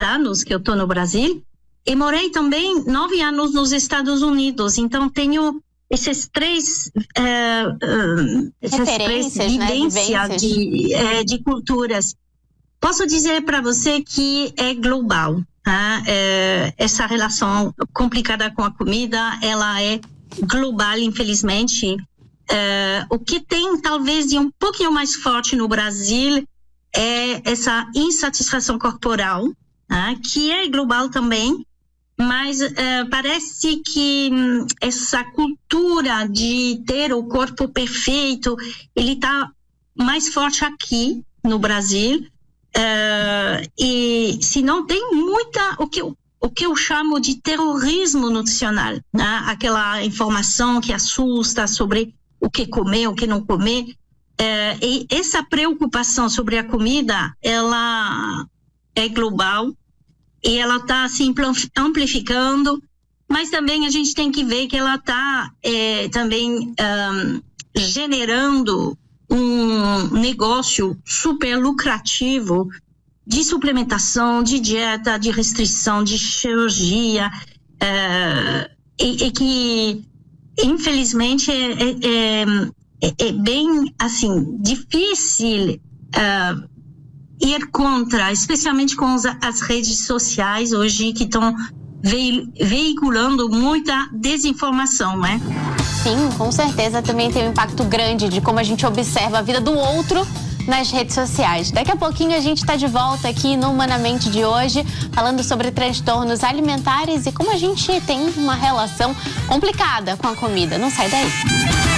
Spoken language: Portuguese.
anos que eu estou no Brasil e morei também 9 anos nos Estados Unidos. Então, tenho essas três vivências de culturas. Posso dizer para você que é global. Tá? Essa relação complicada com a comida, ela é global, infelizmente. O que tem talvez de um pouquinho mais forte no Brasil é essa insatisfação corporal, tá? Que é global também, mas parece que essa cultura de ter o corpo perfeito, ele está mais forte aqui no Brasil. E se não tem muita o que eu chamo de terrorismo nutricional, né? Aquela informação que assusta sobre o que comer, o que não comer, e essa preocupação sobre a comida, ela é global e ela está se amplificando, mas também a gente tem que ver que ela está também generando um negócio super lucrativo de suplementação, de dieta, de restrição, de cirurgia, e que, infelizmente, é bem, assim, difícil ir contra, especialmente com as redes sociais hoje que estão veiculando muita desinformação, né? Sim, com certeza também tem um impacto grande de como a gente observa a vida do outro nas redes sociais. Daqui a pouquinho a gente está de volta aqui no Humanamente de hoje, falando sobre transtornos alimentares e como a gente tem uma relação complicada com a comida. Não sai daí.